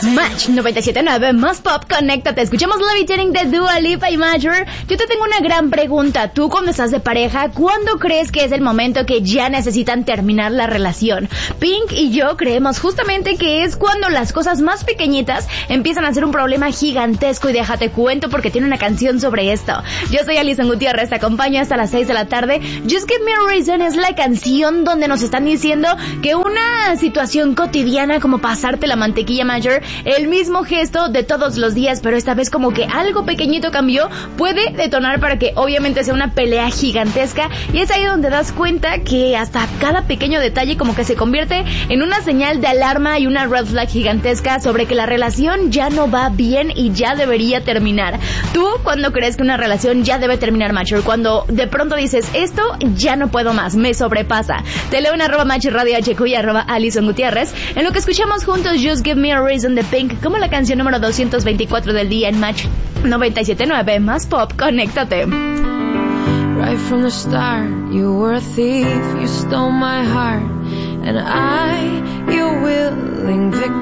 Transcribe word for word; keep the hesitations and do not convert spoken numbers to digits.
Match noventa y siete punto nueve, más pop, conéctate. Escuchamos Levitating de Dua Lipa y Major. Yo te tengo una gran pregunta. Tú, cuando estás de pareja, ¿cuándo crees que es el momento que ya necesitan terminar la relación? Pink y yo creemos justamente que es cuando las cosas más pequeñitas empiezan a ser un problema gigantesco, y déjate cuento porque tiene una canción sobre esto. Yo soy Alison Gutiérrez, te acompaño hasta las seis de la tarde. Just Give Me a Reason es la canción donde nos están diciendo que una situación cotidiana como pasarte la mantequilla, Major, el mismo gesto de todos los días, pero esta vez como que algo pequeñito cambió, puede detonar para que obviamente sea una pelea gigantesca, y es ahí donde das cuenta que hasta cada pequeño detalle como que se convierte en una señal de alarma y una red flag gigantesca sobre que la relación ya no va bien y ya debería terminar. ¿Tú cuándo crees que una relación ya debe terminar, Major? Cuando de pronto dices, esto ya no puedo más, me sobrepasa. Te leo en arroba Machi Radio H Q y arroba Alison Gutiérrez, en lo que escuchamos juntos Just Give Me a Reason de Pink, como la canción número doscientos veinticuatro del día en Match noventa y siete punto nueve, más pop, conéctate. Right from the start, you were a thief, you stole my heart, and I, your willing victim.